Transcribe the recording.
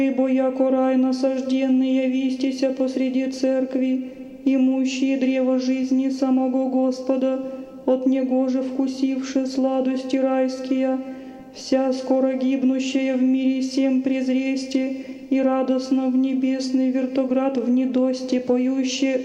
Ибо яко рай насажденный явистися посреди церкви, имущие древо жизни самого Господа, от него же вкусивши сладости райские, вся скоро гибнущая в мире сем презресте, и радостно в небесный вертоград в недосте поющие